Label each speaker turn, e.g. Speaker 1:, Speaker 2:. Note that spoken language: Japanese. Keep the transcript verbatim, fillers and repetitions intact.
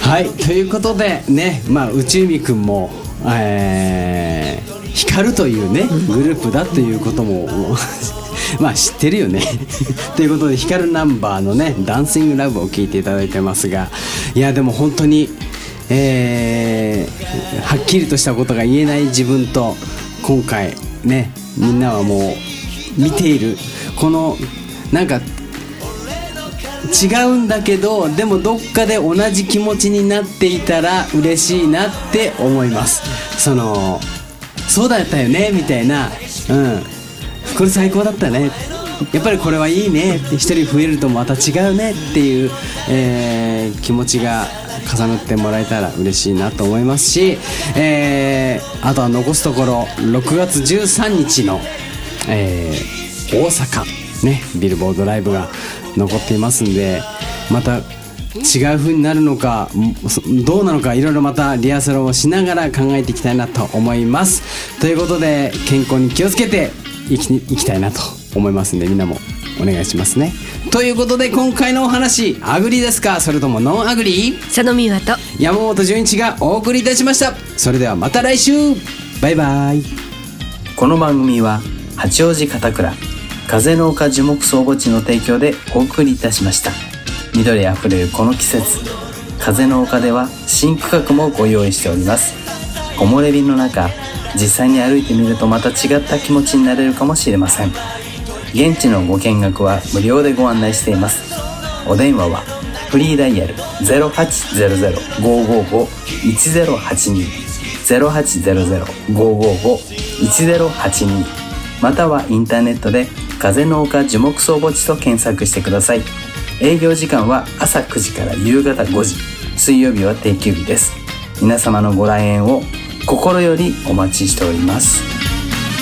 Speaker 1: はい、ということでね、まあ内海くんも、えー、光るというねグループだということもまあ知ってるよねということで、光るナンバーのねダンシングラブを聴いていただいてますが、いやでも本当に、えー、はっきりとしたことが言えない自分と、今回ねみんなはもう見ているこのなんか違うんだけど、でもどっかで同じ気持ちになっていたら嬉しいなって思います。そのそうだったよねみたいな、うんこれ最高だったね、やっぱりこれはいいねって一人増えるとまた違うねっていう、えー、気持ちが重なってもらえたら嬉しいなと思いますし、えー、あとは残すところろくがつじゅうさんにちの、えー、大阪ねビルボードライブが残っていますんで、また違う風になるのかどうなのか、いろいろまたリハーサルをしながら考えていきたいなと思います。ということで健康に気をつけていき、いきたいなと思いますんで、みんなもお願いしますね。ということで今回のお話、アグリーですかそれともノンアグリー、
Speaker 2: 佐野美和と
Speaker 1: 山本純一がお送りいたしました。それではまた来週、バイバイ。
Speaker 3: この番組は八王子片倉風の丘樹木葬墓地の提供でお送りいたしました。緑あふれるこの季節、風の丘では新区画もご用意しております。木漏れ日の中、実際に歩いてみるとまた違った気持ちになれるかもしれません。現地のご見学は無料でご案内しています。お電話はフリーダイヤル ゼロはちゼロゼロ ごーごーご いちゼロはちに ゼロはちゼロゼロ ごーごーご いちゼロはちに、またはインターネットで風の丘樹木葬墓地と検索してください。営業時間は朝くじから夕方ごじ、水曜日は定休日です。皆様のご来園を心よりお待ちしております。